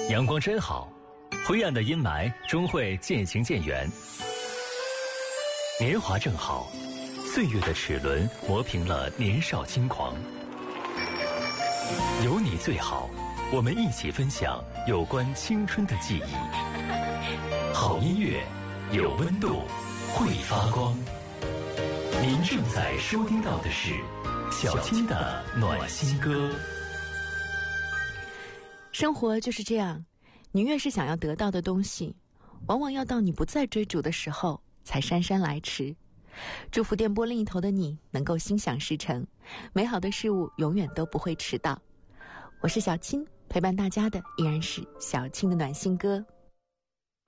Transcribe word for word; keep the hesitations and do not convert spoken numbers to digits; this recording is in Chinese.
阳光真好，灰暗的阴霾终会渐行渐远。年华正好，岁月的齿轮磨平了年少轻狂。有你最好，我们一起分享有关青春的记忆。好音乐，有温度，会发光。您正在收听到的是小青的暖心歌。 生活就是这样，你越是想要得到的东西，往往要到你不再追逐的时候才姗姗来迟。祝福电波另一头的你能够心想事成，美好的事物永远都不会迟到。我是小青，陪伴大家的依然是小青的暖心歌。